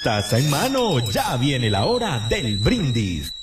Taza en mano, ya viene la hora del brindis.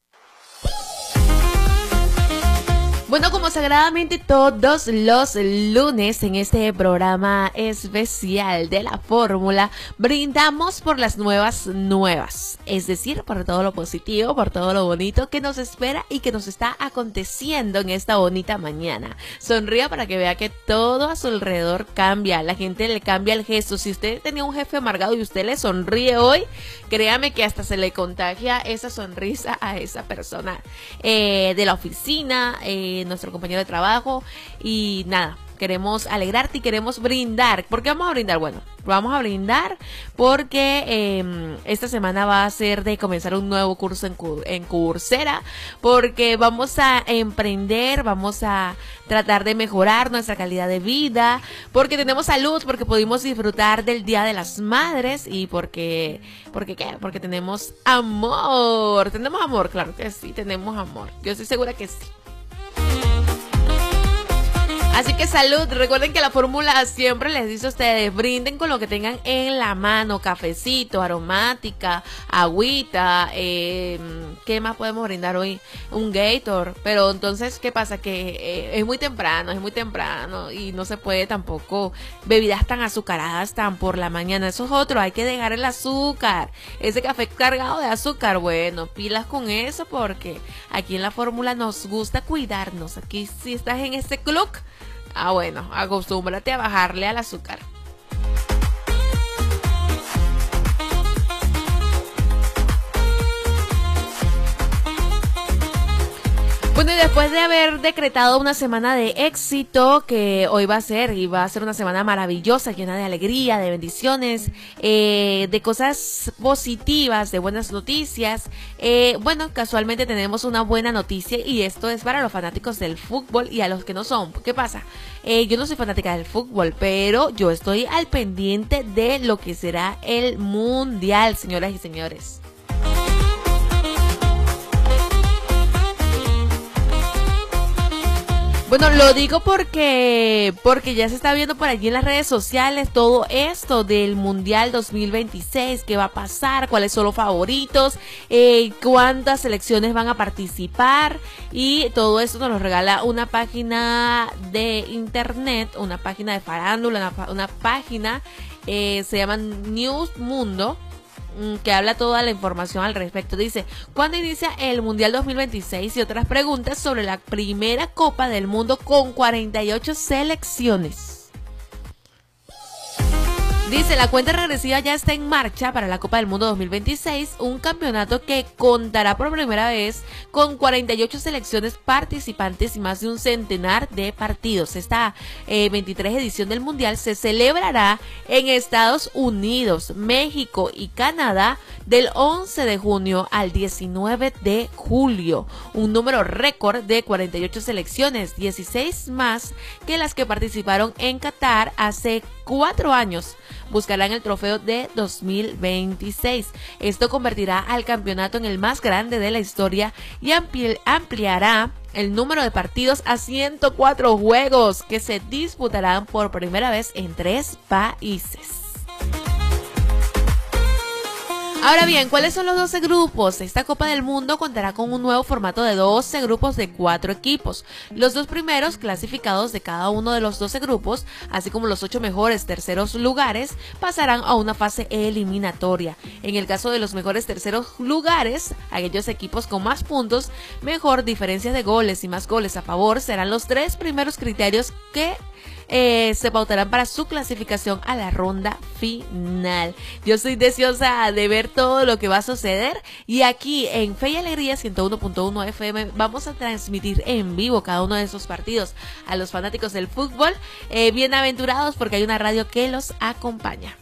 Bueno, como sagradamente todos los lunes en este programa especial de la fórmula, brindamos por las nuevas, es decir, por todo lo positivo, por todo lo bonito que nos espera y que nos está aconteciendo en esta bonita mañana. Sonría para que vea que todo a su alrededor cambia, la gente le cambia el gesto. Si usted tenía un jefe amargado y usted le sonríe hoy, créame que hasta se le contagia esa sonrisa a esa persona de la oficina, nuestro compañero de trabajo. Y nada, queremos alegrarte y queremos brindar. ¿Por qué vamos a brindar? Bueno, vamos a brindar porque esta semana va a ser de comenzar un nuevo curso en Coursera, porque vamos a emprender, vamos a tratar de mejorar nuestra calidad de vida, porque tenemos salud, porque pudimos disfrutar del Día de las Madres y porque ¿qué? Porque tenemos amor, claro que sí, tenemos amor, yo estoy segura que sí. Así que salud, recuerden que la fórmula siempre les dice a ustedes, brinden con lo que tengan en la mano, cafecito, aromática, agüita, ¿qué más podemos brindar hoy? Un Gator, pero entonces, ¿qué pasa? Que es muy temprano y no se puede tampoco bebidas tan azucaradas tan por la mañana, eso es otro, hay que dejar el azúcar, ese café cargado de azúcar, bueno, pilas con eso porque aquí en la fórmula nos gusta cuidarnos, aquí si estás en este club, bueno, acostúmbrate a bajarle al azúcar. Bueno, y después de haber decretado una semana de éxito, que hoy va a ser una semana maravillosa, llena de alegría, de bendiciones, de cosas positivas, de buenas noticias. Bueno, casualmente tenemos una buena noticia y esto es para los fanáticos del fútbol y a los que no son. ¿Qué pasa? Yo no soy fanática del fútbol, pero yo estoy al pendiente de lo que será el Mundial, señoras y señores. Bueno, lo digo porque ya se está viendo por allí en las redes sociales todo esto del Mundial 2026, qué va a pasar, cuáles son los favoritos, cuántas selecciones van a participar y todo eso nos lo regala una página de internet, una página de farándula, una página, se llama News Mundo, que habla toda la información al respecto. Dice, ¿cuándo inicia el Mundial 2026? Y otras preguntas sobre la primera Copa del Mundo con 48 selecciones. Dice, la cuenta regresiva ya está en marcha para la Copa del Mundo 2026, un campeonato que contará por primera vez con 48 selecciones participantes y más de un centenar de partidos. Esta 23 edición del Mundial se celebrará en Estados Unidos, México y Canadá del 11 de junio al 19 de julio. Un número récord de 48 selecciones, 16 más que las que participaron en Qatar hace 4 años. Buscarán el trofeo de 2026. Esto convertirá al campeonato en el más grande de la historia y ampliará el número de partidos a 104 juegos que se disputarán por primera vez en 3 países. Ahora bien, ¿cuáles son los 12 grupos? Esta Copa del Mundo contará con un nuevo formato de 12 grupos de 4 equipos. Los 2 primeros clasificados de cada uno de los 12 grupos, así como los 8 mejores terceros lugares, pasarán a una fase eliminatoria. En el caso de los mejores terceros lugares, aquellos equipos con más puntos, mejor diferencia de goles y más goles a favor serán los 3 primeros criterios que se pautarán para su clasificación a la ronda final. Yo estoy deseosa de ver todo lo que va a suceder y aquí en Fe y Alegría 101.1 FM vamos a transmitir en vivo cada uno de esos partidos a los fanáticos del fútbol, bienaventurados porque hay una radio que los acompaña.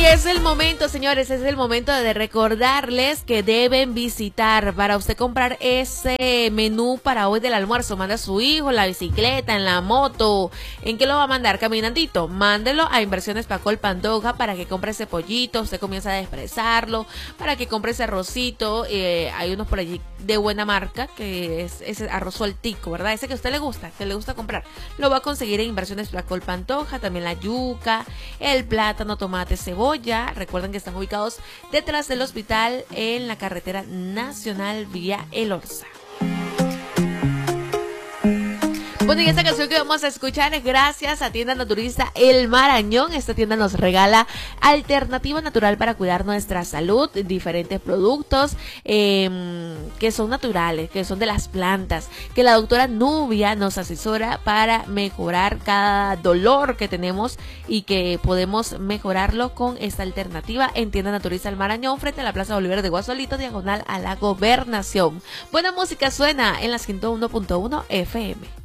Y es el momento, señores, es el momento de recordarles que deben visitar para usted comprar ese menú para hoy del almuerzo. Manda a su hijo en la bicicleta, en la moto. ¿En qué lo va a mandar? Caminandito. Mándelo a Inversiones Pacol Pantoja para que compre ese pollito. Usted comienza a despresarlo, para que compre ese arrocito. Hay unos por allí de buena marca, que es ese arroz sueltico, ¿verdad? Ese que a usted le gusta, comprar. Lo va a conseguir en Inversiones Pacol Pantoja. También la yuca, el plátano, tomate, cebolla. Recuerden que están ubicados detrás del hospital en la carretera nacional vía El Orza. Bueno, y esta canción que vamos a escuchar es gracias a Tienda Naturista El Marañón. Esta tienda nos regala alternativa natural para cuidar nuestra salud, diferentes productos que son naturales, que son de las plantas, que la doctora Nubia nos asesora para mejorar cada dolor que tenemos y que podemos mejorarlo con esta alternativa en Tienda Naturista El Marañón, frente a la Plaza Bolívar de Guasolito, diagonal a la Gobernación. Buena música suena en la 101.1 FM.